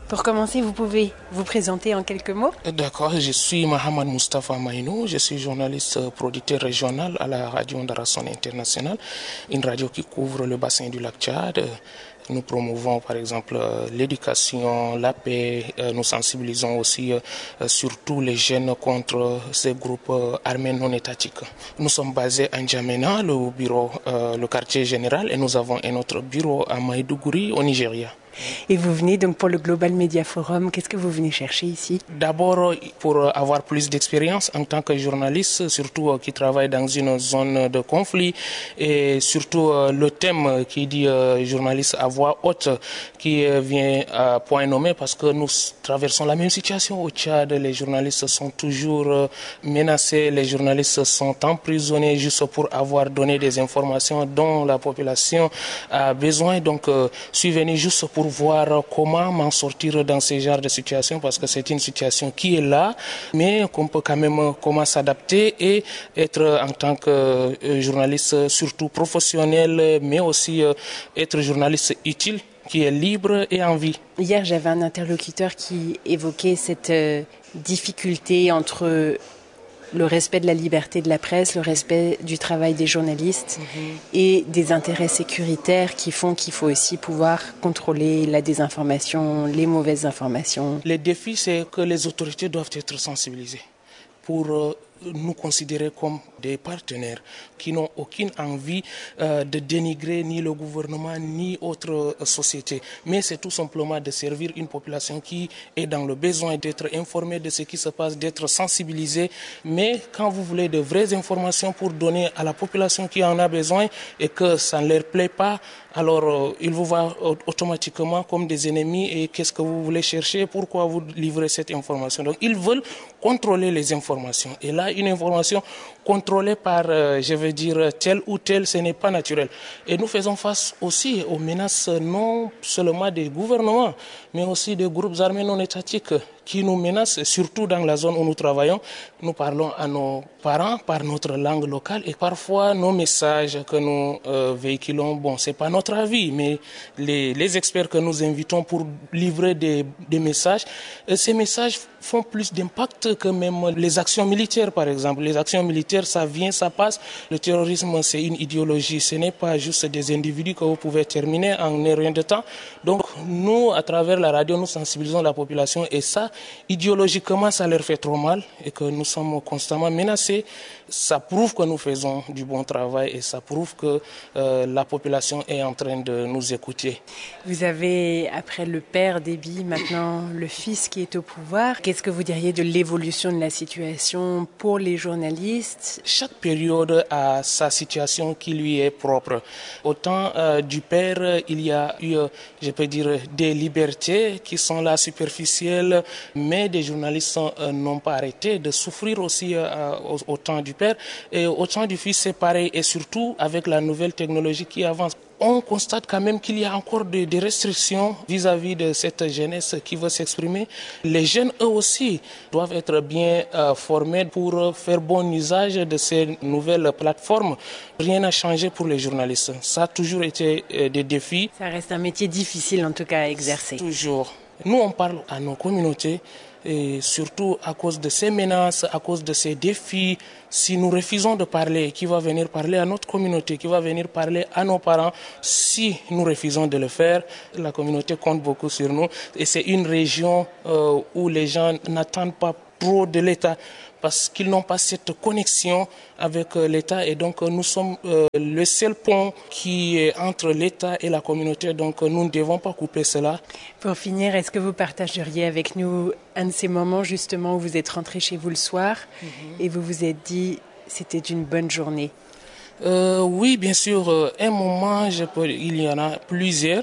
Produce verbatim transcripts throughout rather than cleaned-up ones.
Pour commencer, vous pouvez vous présenter en quelques mots? D'accord, je suis Mohamed Moustapha Maïnou, je suis journaliste producteur régional à la radio Ndarason International, une radio qui couvre le bassin du lac Tchad. Nous promouvons par exemple l'éducation, la paix, nous sensibilisons aussi surtout les jeunes contre ces groupes armés non étatiques. Nous sommes basés à N'Djamena, le bureau, le quartier général, et nous avons un autre bureau à Maïdougouri au Nigeria. Et vous venez donc pour le Global Media Forum, qu'est-ce que vous venez chercher ici? D'abord pour avoir plus d'expérience en tant que journaliste, surtout qui travaille dans une zone de conflit, et surtout le thème qui dit journaliste à voix haute qui vient à point nommé parce que nous traversons la même situation au Tchad. Les journalistes sont toujours menacés, les journalistes sont emprisonnés juste pour avoir donné des informations dont la population a besoin. Donc je suis venu juste pour voir comment m'en sortir dans ce genre de situation parce que c'est une situation qui est là, mais qu'on peut quand même comment s'adapter et être en tant que journaliste surtout professionnel, mais aussi être journaliste utile, qui est libre et en vie. Hier, j'avais un interlocuteur qui évoquait cette difficulté entre le respect de la liberté de la presse, le respect du travail des journalistes mmh. et des intérêts sécuritaires qui font qu'il faut aussi pouvoir contrôler la désinformation, les mauvaises informations. Le défi, c'est que les autorités doivent être sensibilisées pour euh, nous considérer comme des partenaires qui n'ont aucune envie euh, de dénigrer ni le gouvernement ni autre euh, société. Mais c'est tout simplement de servir une population qui est dans le besoin d'être informée de ce qui se passe, d'être sensibilisée. Mais quand vous voulez de vraies informations pour donner à la population qui en a besoin et que ça ne leur plaît pas, alors euh, ils vous voient automatiquement comme des ennemis et qu'est-ce que vous voulez chercher, pourquoi vous livrez cette information. Donc ils veulent contrôler les informations. Et là, une information contrôlée par, euh, je veux dire, tel ou tel, ce n'est pas naturel. Et nous faisons face aussi aux menaces non seulement des gouvernements, mais aussi des groupes armés non étatiques qui nous menacent, surtout dans la zone où nous travaillons. Nous parlons à nos parents par notre langue locale et parfois nos messages que nous euh, véhiculons, bon, c'est pas notre avis, mais les, les experts que nous invitons pour livrer des, des messages, euh, ces messages font plus d'impact que même les actions militaires, par exemple. Les actions militaires, ça vient, ça passe. Le terrorisme, c'est une idéologie. Ce n'est pas juste des individus que vous pouvez terminer en un rien de temps. Donc, nous, à travers la radio, nous sensibilisons la population et ça, idéologiquement, ça leur fait trop mal et que nous sommes constamment menacés. Ça prouve que nous faisons du bon travail et ça prouve que euh, la population est en train de nous écouter. Vous avez, après le père Déby, maintenant le fils qui est au pouvoir. Qu'est-ce que vous diriez de l'évolution de la situation pour les journalistes? Chaque période a sa situation qui lui est propre. Au temps euh, du père, il y a eu, je peux dire, des libertés qui sont là superficielles, mais des journalistes euh, n'ont pas arrêté de souffrir aussi euh, au, au temps du père. Et au temps du fils, c'est pareil. Et surtout, avec la nouvelle technologie qui avance, on constate quand même qu'il y a encore des, des restrictions vis-à-vis de cette jeunesse qui veut s'exprimer. Les jeunes, eux aussi, doivent être bien euh, formés pour faire bon usage de ces nouvelles plateformes. Rien n'a changé pour les journalistes. Ça a toujours été euh, des défis. Ça reste un métier difficile, en tout cas, à exercer. Toujours. Nous, on parle à nos communautés, et surtout à cause de ces menaces, à cause de ces défis. Si nous refusons de parler, qui va venir parler à notre communauté, qui va venir parler à nos parents? Si nous refusons de le faire, la communauté compte beaucoup sur nous. Et c'est une région euh, où les gens n'attendent pas trop de l'État parce qu'ils n'ont pas cette connexion avec l'État et donc nous sommes euh, le seul pont qui est entre l'État et la communauté, donc nous ne devons pas couper cela. Pour finir, est-ce que vous partageriez avec nous un de ces moments justement où vous êtes rentré chez vous le soir mm-hmm. et vous vous êtes dit c'était une bonne journée? euh, Oui, bien sûr, un moment, je peux, il y en a plusieurs.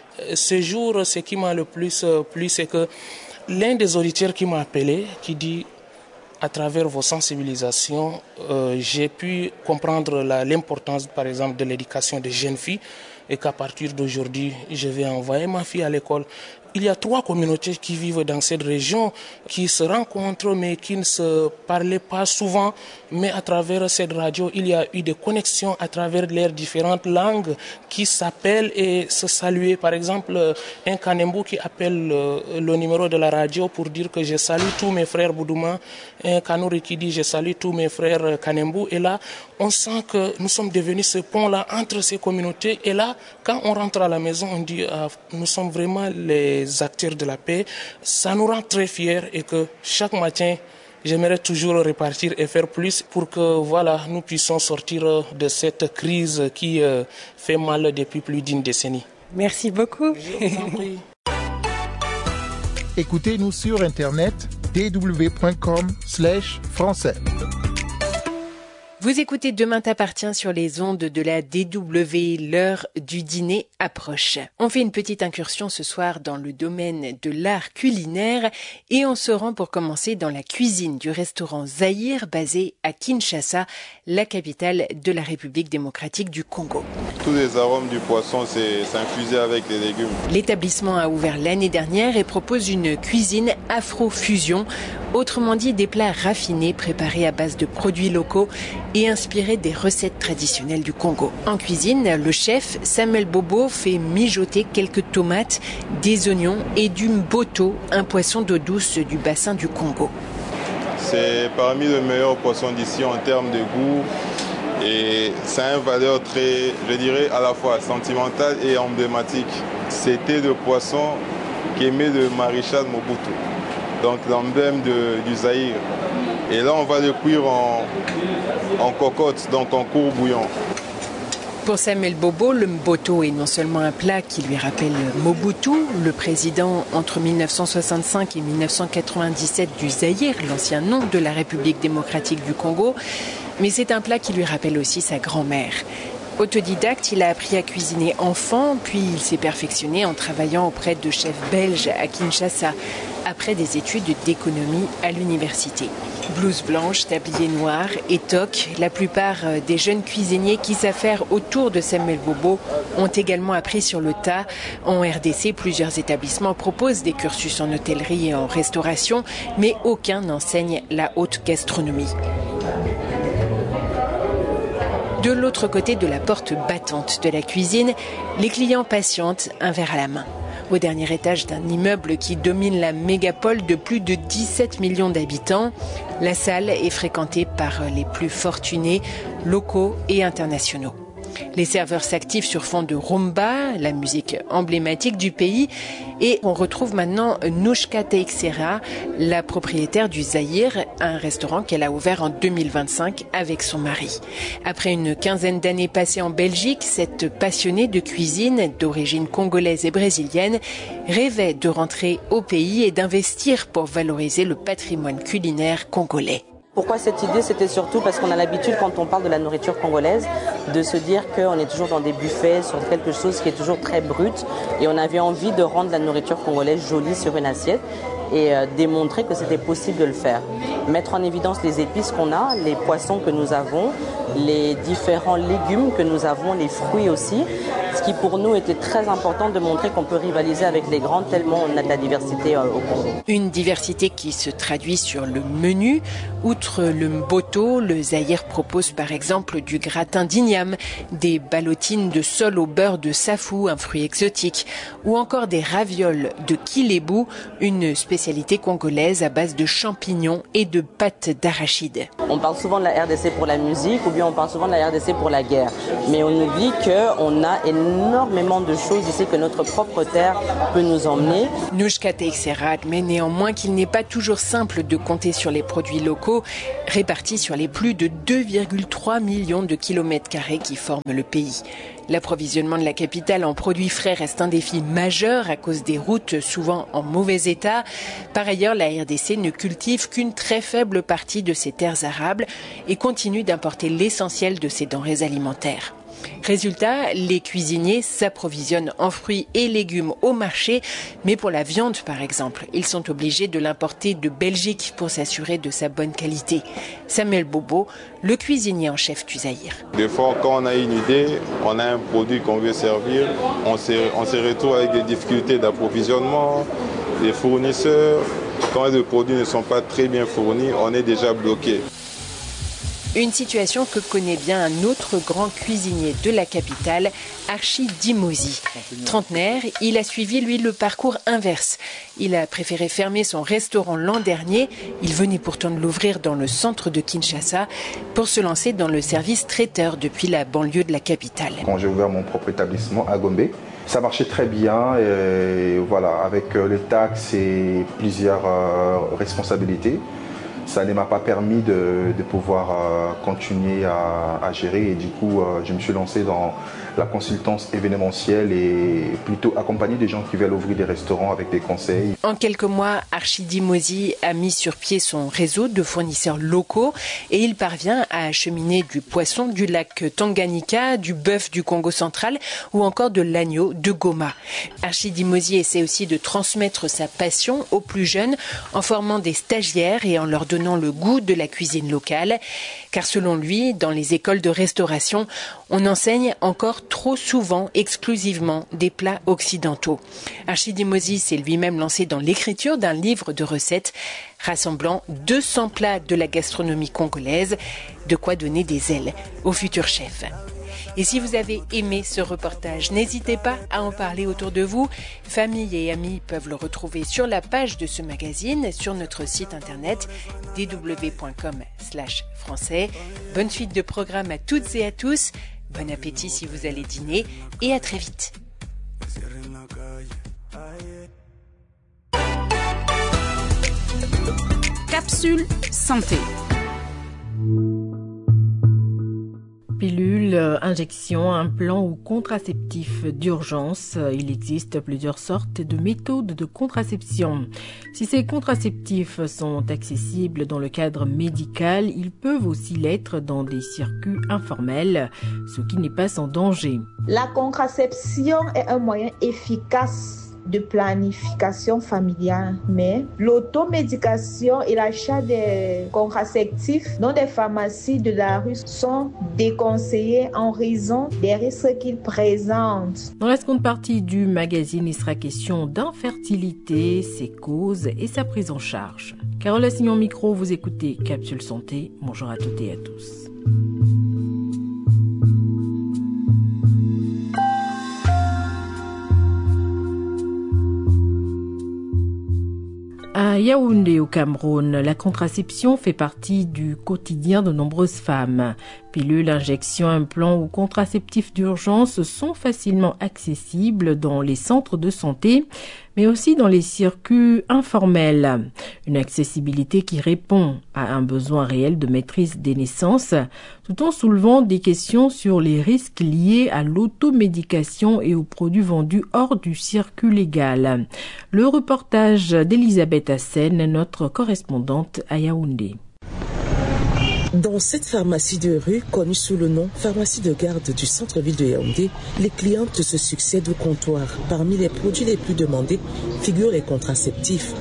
Ce jour, ce qui m'a le plus plu, c'est que l'un des auditeurs qui m'a appelé, qui dit à travers vos sensibilisations, euh, j'ai pu comprendre la, l'importance, par exemple, de l'éducation des jeunes filles et qu'à partir d'aujourd'hui, je vais envoyer ma fille à l'école. il y a trois communautés qui vivent dans cette région, qui se rencontrent mais qui ne se parlaient pas souvent. Mais à travers cette radio, il y a eu des connexions à travers leurs différentes langues qui s'appellent et se saluent. Par exemple, un Kanembu qui appelle le numéro de la radio pour dire que je salue tous mes frères Boudouma, un Kanuri qui dit je salue tous mes frères Kanembu. Et là, on sent que nous sommes devenus ce pont-là entre ces communautés. Et là, quand on rentre à la maison, on dit ah, nous sommes vraiment les acteurs de la paix. Ça nous rend très fiers et que chaque matin, j'aimerais toujours repartir et faire plus pour que voilà, nous puissions sortir de cette crise qui euh, fait mal depuis plus d'une décennie. Merci beaucoup. Je vous en prie. Écoutez-nous sur internet d w point com slash français. Vous écoutez Demain t'appartient sur les ondes de la D W, l'heure du dîner approche. On fait une petite incursion ce soir dans le domaine de l'art culinaire et on se rend pour commencer dans la cuisine du restaurant Zahir basé à Kinshasa, la capitale de la République démocratique du Congo. Tous les arômes du poisson, c'est, c'est infusé avec des légumes. L'établissement a ouvert l'année dernière et propose une cuisine afro-fusion, autrement dit des plats raffinés préparés à base de produits locaux et inspiré des recettes traditionnelles du Congo. En cuisine, le chef Samuel Bobo fait mijoter quelques tomates, des oignons et du mboto, un poisson d'eau douce du bassin du Congo. C'est parmi les meilleurs poissons d'ici en termes de goût et ça a une valeur très, je dirais, à la fois sentimentale et emblématique. C'était le poisson qu'aimait le maréchal Mobutu, donc l'emblème de, du Zaïre. Et là, on va le cuire en, en cocotte, donc en court bouillon. Pour Samuel Bobo, le mboto est non seulement un plat qui lui rappelle Mobutu, le président entre mille neuf cent soixante-cinq et mille neuf cent quatre-vingt-dix-sept du Zaïre, l'ancien nom de la République démocratique du Congo, mais c'est un plat qui lui rappelle aussi sa grand-mère. Autodidacte, il a appris à cuisiner enfant, puis il s'est perfectionné en travaillant auprès de chefs belges à Kinshasa, après des études d'économie à l'université. Blouse blanche, tablier noir, étoque, la plupart des jeunes cuisiniers qui s'affairent autour de Samuel Bobo ont également appris sur le tas. En R D C, plusieurs établissements proposent des cursus en hôtellerie et en restauration, mais aucun n'enseigne la haute gastronomie. De l'autre côté de la porte battante de la cuisine, les clients patientent un verre à la main. Au dernier étage d'un immeuble qui domine la mégapole de plus de dix-sept millions d'habitants, la salle est fréquentée par les plus fortunés, locaux et internationaux. Les serveurs s'activent sur fond de rumba, la musique emblématique du pays, et on retrouve maintenant Nouchka Teixeira, la propriétaire du Zahir, un restaurant qu'elle a ouvert en deux mille vingt-cinq avec son mari. Après une quinzaine d'années passées en Belgique, cette passionnée de cuisine d'origine congolaise et brésilienne rêvait de rentrer au pays et d'investir pour valoriser le patrimoine culinaire congolais. Pourquoi cette idée? C'était surtout parce qu'on a l'habitude, quand on parle de la nourriture congolaise, de se dire qu'on est toujours dans des buffets, sur quelque chose qui est toujours très brut. Et on avait envie de rendre la nourriture congolaise jolie sur une assiette et euh, démontrer que c'était possible de le faire. Mettre en évidence les épices qu'on a, les poissons que nous avons, les différents légumes que nous avons, les fruits aussi. Ce qui pour nous était très important de montrer qu'on peut rivaliser avec les grands tellement on a de la diversité euh, au Congo. Une diversité qui se traduit sur le menu. Outre le mboto, le Zahir propose par exemple du gratin d'igname, des ballotines de sol au beurre de safou, un fruit exotique, ou encore des ravioles de kilebu, une spécialité congolaise à base de champignons et de pâte d'arachide. On parle souvent de la R D C pour la musique ou bien on parle souvent de la R D C pour la guerre. Mais on oublie qu'on a énormément de choses ici que notre propre terre peut nous emmener. Nouchka Teixeira admet néanmoins qu'il n'est pas toujours simple de compter sur les produits locaux répartis sur les plus de deux virgule trois millions de kilomètres carrés qui forment le pays. L'approvisionnement de la capitale en produits frais reste un défi majeur à cause des routes souvent en mauvais état. Par ailleurs, la R D C ne cultive qu'une très faible partie de ses terres arables et continue d'importer l'essentiel de ses denrées alimentaires. Résultat, les cuisiniers s'approvisionnent en fruits et légumes au marché, mais pour la viande par exemple, ils sont obligés de l'importer de Belgique pour s'assurer de sa bonne qualité. Samuel Bobo, le cuisinier en chef du Zaïre. Des fois, quand on a une idée, on a un produit qu'on veut servir, on se, on se retrouve avec des difficultés d'approvisionnement, des fournisseurs. Quand les produits ne sont pas très bien fournis, on est déjà bloqué. Une situation que connaît bien un autre grand cuisinier de la capitale, Archie Dimosi. Trentenaire, il a suivi, lui, le parcours inverse. Il a préféré fermer son restaurant l'an dernier. Il venait pourtant de l'ouvrir dans le centre de Kinshasa pour se lancer dans le service traiteur depuis la banlieue de la capitale. Quand j'ai ouvert mon propre établissement à Gombe, ça marchait très bien, et voilà, avec les taxes et plusieurs euh, responsabilités. Ça ne m'a pas permis de, de pouvoir euh, continuer à, à gérer et du coup euh, je me suis lancé dans la consultance événementielle et plutôt accompagner des gens qui veulent ouvrir des restaurants avec des conseils. En quelques mois, Archie Dimosi a mis sur pied son réseau de fournisseurs locaux et il parvient à acheminer du poisson du lac Tanganyika, du bœuf du Congo central ou encore de l'agneau de Goma. Archie Dimosi essaie aussi de transmettre sa passion aux plus jeunes en formant des stagiaires et en leur donnant le goût de la cuisine locale. Car selon lui, dans les écoles de restauration, on enseigne encore trop souvent exclusivement des plats occidentaux. Archie Dimosi s'est lui-même lancé dans l'écriture d'un livre de recettes rassemblant deux cents plats de la gastronomie congolaise, de quoi donner des ailes aux futurs chefs. Et si vous avez aimé ce reportage, n'hésitez pas à en parler autour de vous. Famille et amis peuvent le retrouver sur la page de ce magazine, sur notre site internet d w point com slash français. Bonne suite de programme à toutes et à tous. Bon appétit si vous allez dîner et à très vite. Capsule santé. Pilule, injection, implant ou contraceptif d'urgence. Il existe plusieurs sortes de méthodes de contraception. Si ces contraceptifs sont accessibles dans le cadre médical, ils peuvent aussi l'être dans des circuits informels, ce qui n'est pas sans danger. La contraception est un moyen efficace de planification familiale, mais l'automédication et l'achat des contraceptifs dans des pharmacies de la rue sont déconseillés en raison des risques qu'ils présentent. Dans la seconde partie du magazine, il sera question d'infertilité, ses causes et sa prise en charge. Carole Assignon micro, vous écoutez Capsule Santé. Bonjour à toutes et à tous. À Yaoundé au Cameroun, la contraception fait partie du quotidien de nombreuses femmes. Pilules, injections, implants ou contraceptifs d'urgence sont facilement accessibles dans les centres de santé, mais aussi dans les circuits informels. Une accessibilité qui répond à un besoin réel de maîtrise des naissances, tout en soulevant des questions sur les risques liés à l'automédication et aux produits vendus hors du circuit légal. Le reportage d'Elisabeth Hassen, notre correspondante à Yaoundé. Dans cette pharmacie de rue, connue sous le nom pharmacie de garde du centre-ville de Yaoundé, les clientes se succèdent au comptoir. Parmi les produits les plus demandés figurent les contraceptifs.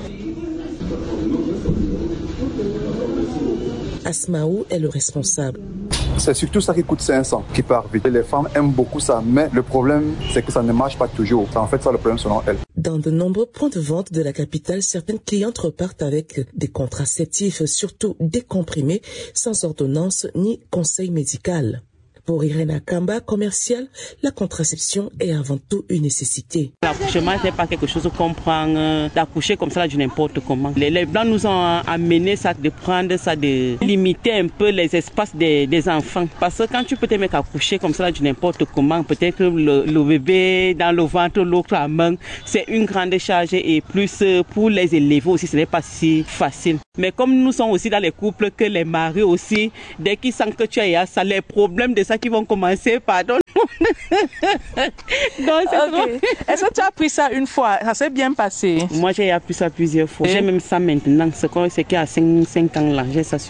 Asmaou est le responsable. C'est surtout ça qui coûte cinq cents, qui part vite. Les femmes aiment beaucoup ça, mais le problème, c'est que ça ne marche pas toujours. C'est en fait ça le problème selon elles. Dans de nombreux points de vente de la capitale, certaines clientes repartent avec des contraceptifs, surtout décomprimés, sans ordonnance ni conseil médical. Pour Irène Akamba, commerciale, la contraception est avant tout une nécessité. L'accouchement n'est pas quelque chose qu'on prend euh, d'accoucher comme ça de n'importe comment. Les, les Blancs nous ont amené ça de prendre ça, de limiter un peu les espaces des, des enfants. Parce que quand tu peux te mettre à coucher comme ça de n'importe comment, peut-être le, le bébé dans le ventre, l'autre à main, c'est une grande charge et plus pour les élever aussi, ce n'est pas si facile. Mais comme nous sommes aussi dans les couples que les maris aussi, dès qu'ils sentent que tu as ça, les problèmes de ça qui vont commencer, pardon. Donc, okay. Est-ce que tu as pris ça une fois? Ça s'est bien passé? Moi, j'ai appris ça plusieurs fois. Et j'ai même ça maintenant. C'est quoi? C'est qu'il y a cinq ans là, j'ai ça sur moi.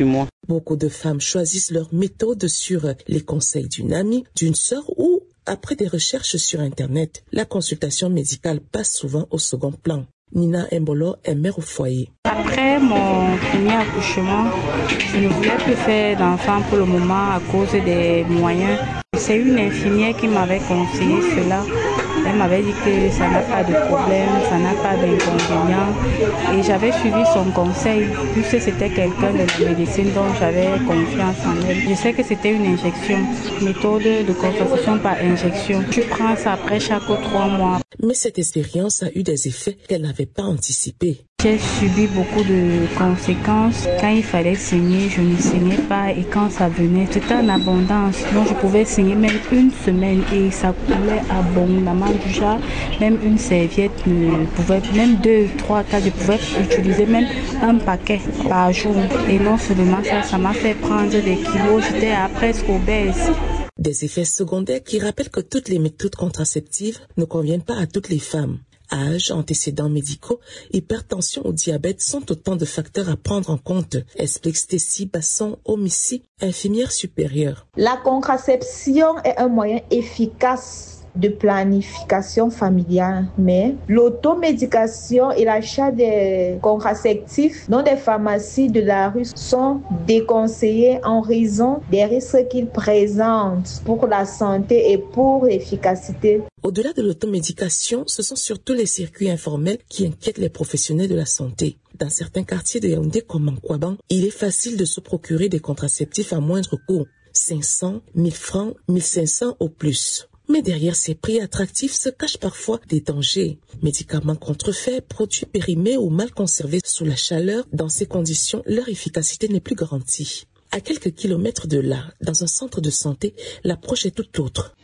Beaucoup de femmes choisissent leur méthode sur les conseils d'une amie, d'une sœur ou après des recherches sur Internet. La consultation médicale passe souvent au second plan. Nina Mbolo est mère au foyer. Après mon premier accouchement, je ne voulais plus faire d'enfant pour le moment à cause des moyens. C'est une infirmière qui m'avait conseillé cela. Elle m'avait dit que ça n'a pas de problème, ça n'a pas d'inconvénient. Et j'avais suivi son conseil, puisque c'était quelqu'un de la médecine dont j'avais confiance en elle. Je sais que c'était une injection, méthode de contraception par injection. Je prends ça après chaque trois mois. Mais cette expérience a eu des effets qu'elle n'avait pas anticipés. J'ai subi beaucoup de conséquences. Quand il fallait saigner, je ne saignais pas et quand ça venait, c'était en abondance. Donc je pouvais saigner même une semaine et ça coulait abondamment du genre. Même une serviette ne pouvait, même deux, trois, quatre, je pouvais utiliser même un paquet par jour. Et non seulement ça, ça m'a fait prendre des kilos. J'étais à presque obèse. Des effets secondaires qui rappellent que toutes les méthodes contraceptives ne conviennent pas à toutes les femmes. Âge, antécédents médicaux, hypertension ou diabète sont autant de facteurs à prendre en compte, explique Stécie Basson-Omissi, infirmière supérieure. La contraception est un moyen efficace de planification familiale, mais l'automédication et l'achat des contraceptifs dans des pharmacies de la rue sont déconseillés en raison des risques qu'ils présentent pour la santé et pour l'efficacité. Au-delà de l'automédication, ce sont surtout les circuits informels qui inquiètent les professionnels de la santé. Dans certains quartiers de Yaoundé comme en Kouaban, il est facile de se procurer des contraceptifs à moindre coût, cinq cents, mille francs, mille cinq cents au plus. Mais derrière ces prix attractifs se cachent parfois des dangers. Médicaments contrefaits, produits périmés ou mal conservés sous la chaleur, dans ces conditions, leur efficacité n'est plus garantie. À quelques kilomètres de là, dans un centre de santé, l'approche est toute autre.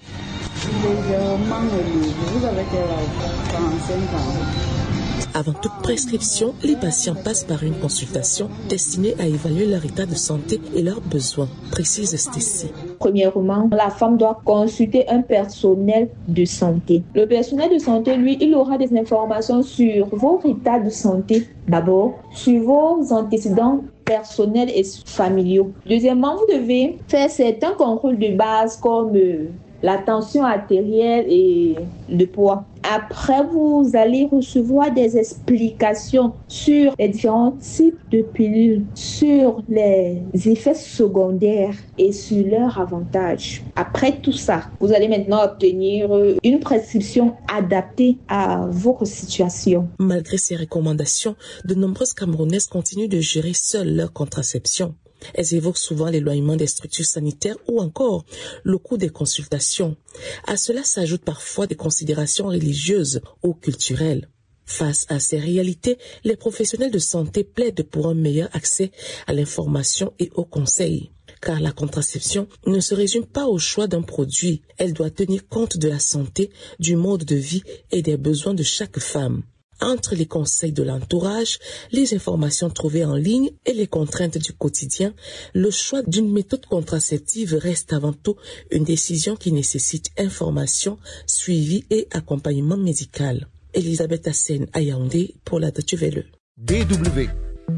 Avant toute prescription, les patients passent par une consultation destinée à évaluer leur état de santé et leurs besoins, précise Stécie. Premièrement, la femme doit consulter un personnel de santé. Le personnel de santé, lui, il aura des informations sur votre état de santé d'abord, sur vos antécédents personnels et familiaux. Deuxièmement, vous devez faire certains contrôles de base comme euh, la tension artérielle et le poids. Après, vous allez recevoir des explications sur les différents types de pilules, sur les effets secondaires et sur leurs avantages. Après tout ça, vous allez maintenant obtenir une prescription adaptée à votre situation. Malgré ces recommandations, de nombreuses Camerounaises continuent de gérer seules leur contraception. Elles évoquent souvent l'éloignement des structures sanitaires ou encore le coût des consultations. À cela s'ajoutent parfois des considérations religieuses ou culturelles. Face à ces réalités, les professionnels de santé plaident pour un meilleur accès à l'information et aux conseils. Car la contraception ne se résume pas au choix d'un produit. Elle doit tenir compte de la santé, du mode de vie et des besoins de chaque femme. Entre les conseils de l'entourage, les informations trouvées en ligne et les contraintes du quotidien, le choix d'une méthode contraceptive reste avant tout une décision qui nécessite information, suivi et accompagnement médical. Elisabeth Hassen à Yaoundé pour la Deutsche Welle. D W.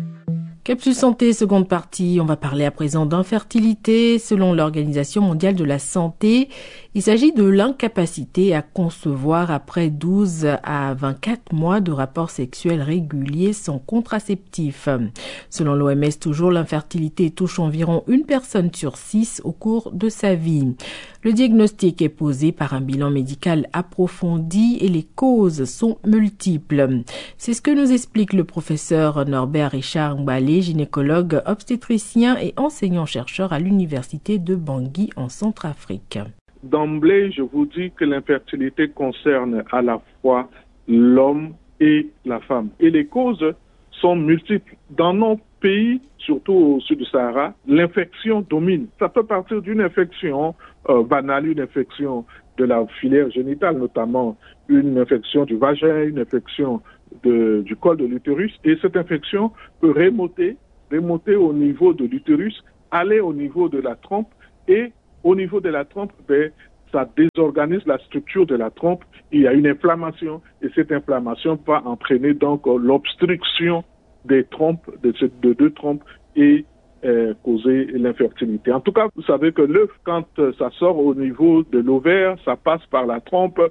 Capsule Santé, seconde partie. On va parler à présent d'infertilité. Selon l'Organisation mondiale de la santé, il s'agit de l'incapacité à concevoir après douze à vingt-quatre mois de rapports sexuels réguliers sans contraceptif. Selon l'O M S, toujours, l'infertilité touche environ une personne sur six au cours de sa vie. Le diagnostic est posé par un bilan médical approfondi et les causes sont multiples. C'est ce que nous explique le professeur Norbert Richard Ngbalé, gynécologue, obstétricien et enseignant-chercheur à l'université de Bangui en Centrafrique. D'emblée, je vous dis que l'infertilité concerne à la fois l'homme et la femme. Et les causes sont multiples. Dans nos pays, surtout au sud du Sahara, l'infection domine. Ça peut partir d'une infection euh, banale, une infection de la filière génitale, notamment une infection du vagin, une infection de, du col de l'utérus. Et cette infection peut remonter, remonter au niveau de l'utérus, aller au niveau de la trompe et au niveau de la trompe, ben, ça désorganise la structure de la trompe. Il y a une inflammation et cette inflammation va entraîner donc l'obstruction des trompes, de, de deux trompes et euh, causer l'infertilité. En tout cas, vous savez que l'œuf, quand ça sort au niveau de l'ovaire, ça passe par la trompe,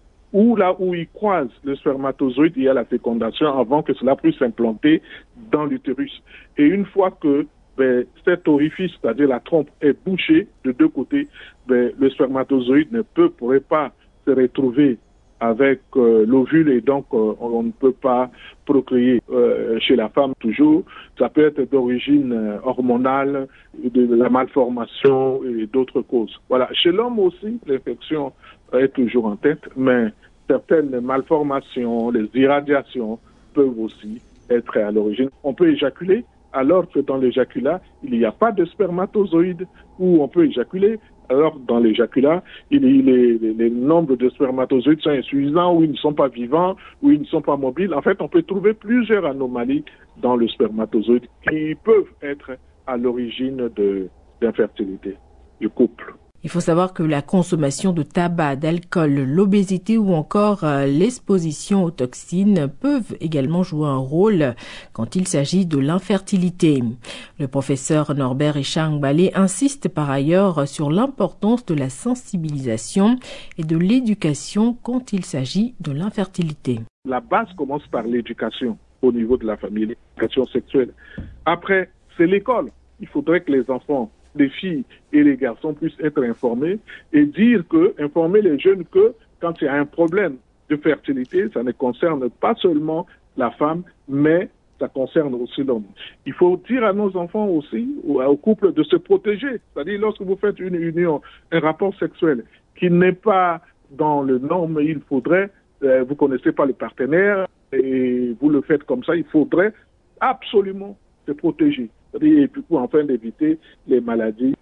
ou là où il croise le spermatozoïde, il y a la fécondation avant que cela puisse s'implanter dans l'utérus. Et une fois que ben, cet orifice, c'est-à-dire la trompe, est bouchée de deux côtés, ben, le spermatozoïde ne peut, pourrait pas se retrouver avec euh, l'ovule et donc euh, on ne peut pas procréer euh, chez la femme toujours. Ça peut être d'origine euh, hormonale, de la malformation et d'autres causes. Voilà. Chez l'homme aussi, l'infection est toujours en tête, mais certaines malformations, les irradiations peuvent aussi être à l'origine. On peut éjaculer alors que dans l'éjaculat, il n'y a pas de spermatozoïdes, ou on peut éjaculer alors que dans l'éjaculat, il, il est, les, les nombres de spermatozoïdes sont insuffisants, ou ils ne sont pas vivants, ou ils ne sont pas mobiles. En fait, on peut trouver plusieurs anomalies dans le spermatozoïde qui peuvent être à l'origine de d'infertilité du couple. Il faut savoir que la consommation de tabac, d'alcool, l'obésité ou encore l'exposition aux toxines peuvent également jouer un rôle quand il s'agit de l'infertilité. Le professeur Norbert Echang-Balé insiste par ailleurs sur l'importance de la sensibilisation et de l'éducation quand il s'agit de l'infertilité. La base commence par l'éducation au niveau de la famille, l'éducation sexuelle. Après, c'est l'école. Il faudrait que les enfants, les filles et les garçons puissent être informés et dire que, informer les jeunes que quand il y a un problème de fertilité, ça ne concerne pas seulement la femme, mais ça concerne aussi l'homme. Il faut dire à nos enfants aussi, ou aux couples, de se protéger. C'est-à-dire, lorsque vous faites une union, un rapport sexuel qui n'est pas dans le norme, il faudrait, euh, vous connaissez pas le partenaire et vous le faites comme ça, il faudrait absolument se protéger. Et puis pour enfin d'éviter les maladies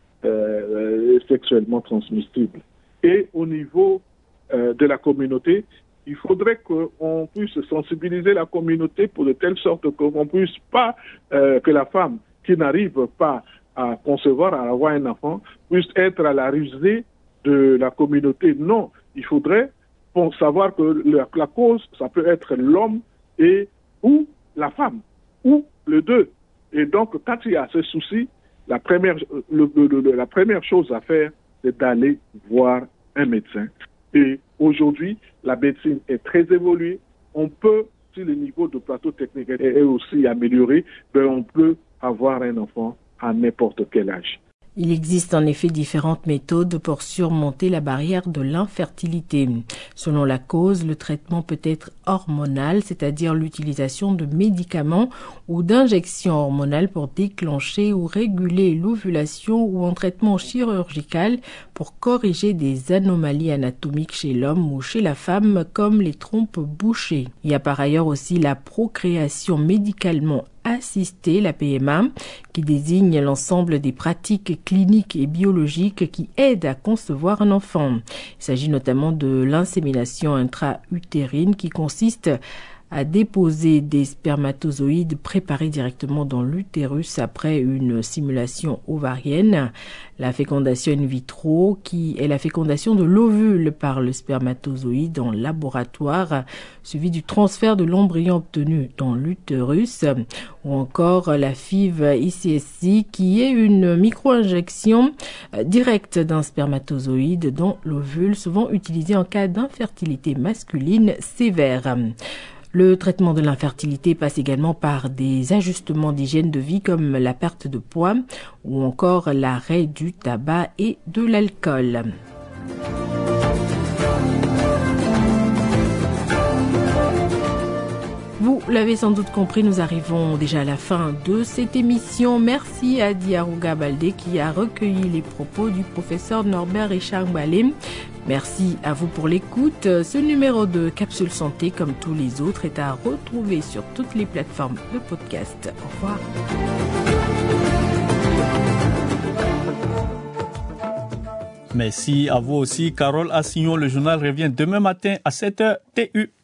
euh, sexuellement transmissibles. Et au niveau euh, de la communauté, il faudrait qu'on puisse sensibiliser la communauté pour de telle sorte qu'on puisse pas, euh, que la femme qui n'arrive pas à concevoir, à avoir un enfant, puisse être à la rusée de la communauté. Non, il faudrait pour savoir que la, la cause, ça peut être l'homme et ou la femme, ou les deux. Et donc, quand il y a ce souci, la première, le, le, le, la première chose à faire, c'est d'aller voir un médecin. Et aujourd'hui, la médecine est très évoluée. On peut, si le niveau de plateau technique est aussi amélioré, ben on peut avoir un enfant à n'importe quel âge. Il existe en effet différentes méthodes pour surmonter la barrière de l'infertilité. Selon la cause, le traitement peut être hormonal, c'est-à-dire l'utilisation de médicaments ou d'injections hormonales pour déclencher ou réguler l'ovulation, ou un traitement chirurgical pour corriger des anomalies anatomiques chez l'homme ou chez la femme, comme les trompes bouchées. Il y a par ailleurs aussi la procréation médicalement assistée, la P M A, qui désigne l'ensemble des pratiques cliniques et biologiques qui aident à concevoir un enfant. Il s'agit notamment de l'insémination intra-utérine qui consiste à déposer des spermatozoïdes préparés directement dans l'utérus après une stimulation ovarienne. La fécondation in vitro, qui est la fécondation de l'ovule par le spermatozoïde en laboratoire, suivi du transfert de l'embryon obtenu dans l'utérus, ou encore la F I V I C S I, qui est une micro-injection directe d'un spermatozoïde dans l'ovule, souvent utilisée en cas d'infertilité masculine sévère. Le traitement de l'infertilité passe également par des ajustements d'hygiène de vie comme la perte de poids ou encore l'arrêt du tabac et de l'alcool. Vous l'avez sans doute compris, nous arrivons déjà à la fin de cette émission. Merci à Diarouga Baldé qui a recueilli les propos du professeur Norbert Echang-Balé. Merci à vous pour l'écoute. Ce numéro de Capsule Santé, comme tous les autres, est à retrouver sur toutes les plateformes de podcast. Au revoir. Merci à vous aussi, Carole Assignon. Le journal revient demain matin à sept heures T U.